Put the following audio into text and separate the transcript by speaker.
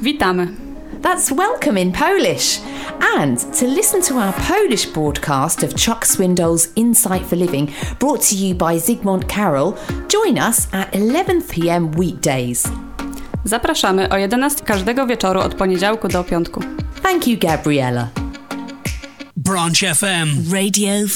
Speaker 1: Witamy.
Speaker 2: That's welcome in Polish. And to listen to our Polish broadcast of Chuck Swindoll's Insight for Living, brought to you by Zygmunt Carroll, join us at 11 p.m. weekdays.
Speaker 1: Zapraszamy o 11 każdego wieczoru od poniedziałku do piątku.
Speaker 2: Thank you, Gabriella.
Speaker 3: Branch FM.
Speaker 4: Radio